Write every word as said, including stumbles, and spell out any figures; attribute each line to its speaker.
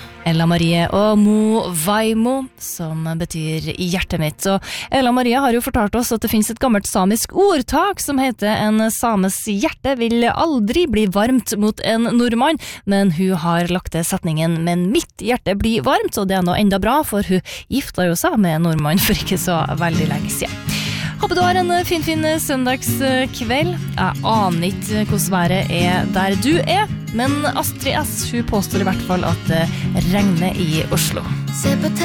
Speaker 1: Ella Marie og Mo Vaimo, som betyr i hjertet mitt. Og Ella Marie har jo fortalt oss at det finnes et gammelt samisk ordtak som heter en sames hjerte vil aldri bli varmt mot en nordmann, men hun har lagt til setningen, men mitt hjerte blir varmt, og det er nå enda bra, for hun gifta jo seg med en nordmann for ikke så veldig lenge siden. Håper du har en fin, fin søndagskveld. Jeg aner ikke hvordan været er der du er, men Astrid S. hun påstår i hvert fall at det regner i Oslo.